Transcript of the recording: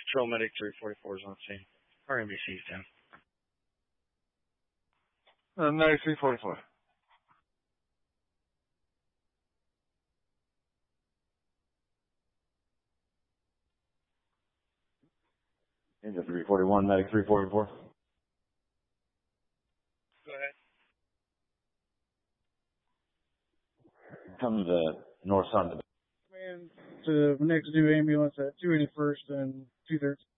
Patrol Medic 344 is on scene. RMBC's down. Medic 344. Engine 341, Medic 344. Go ahead. Come to North Sun. Command to next due ambulance at 281st and 2/3.